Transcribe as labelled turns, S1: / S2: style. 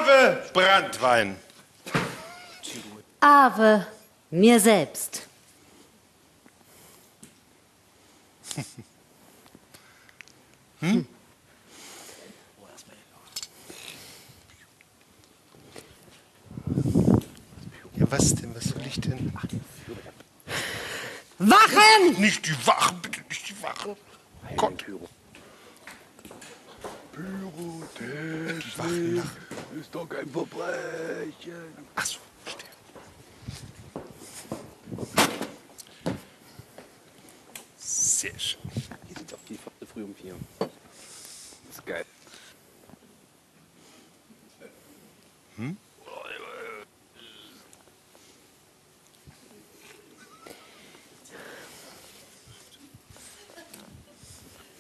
S1: Ave Branntwein.
S2: Ave mir selbst.
S1: Ja, was denn? Was soll ich denn?
S2: Wachen!
S1: Nicht die Wachen, bitte nicht die Wachen. Gott.
S3: Pyrotechnik
S1: Die Wachen nach.
S3: ist doch kein Verbrechen.
S1: Ach so, verstehe. Sehr schön.
S3: Hier sind auch die früh um 4. Das ist geil.